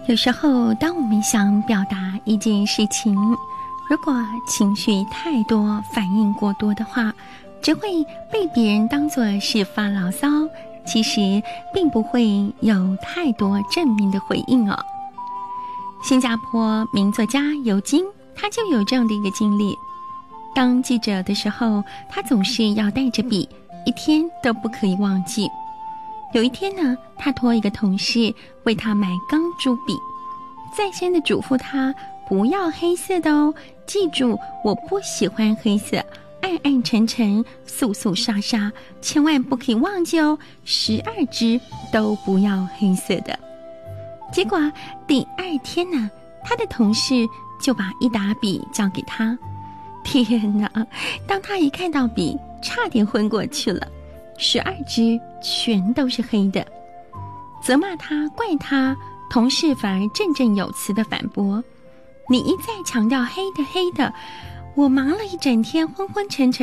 有时候当我们想表达一件事情，如果情绪太多，反应过多的话，只会被别人当作是发牢骚，其实并不会有太多正面的回应哦。新加坡名作家尤金，他就有这样的一个经历。当记者的时候，他总是要带着笔，一天都不可以忘记。有一天呢，他托一个同事为他买钢珠笔，再三的嘱咐他不要黑色的哦，记住我不喜欢黑色，暗暗沉沉，肃肃杀杀，千万不可以忘记哦，12支都不要黑色的。结果第2天呢，他的同事就把一打笔交给他。天哪，当他一看到笔，差点昏过去了，12支全都是黑的。责骂他，怪他，同事反而振振有词地反驳：你一再强调黑的黑的，我忙了一整天，昏昏沉沉